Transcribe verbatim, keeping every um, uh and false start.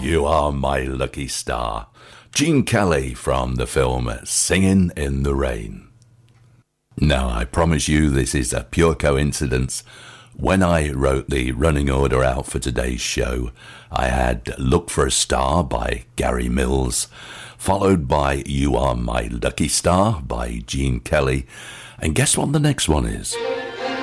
You Are My Lucky Star. Gene Kelly from the film Singing in the Rain. Now, I promise you this is a pure coincidence. When I wrote the running order out for today's show, I had Look for a Star by Gary Mills, followed by You Are My Lucky Star by Gene Kelly, and guess what the next one is?